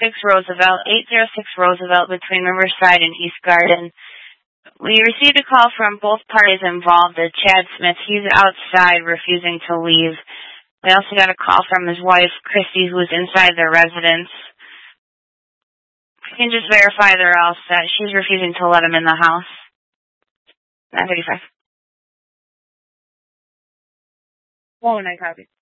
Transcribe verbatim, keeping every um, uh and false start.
six Roosevelt, eight oh six Roosevelt between Riverside and East Garden. We received a call from both parties involved, uh, Chad Smith. He's outside refusing to leave. We also got a call from his wife, Christy, who is inside their residence. You can just verify they're all set. She's refusing to let him in the house. nine thirty-five. Oh, and I copy.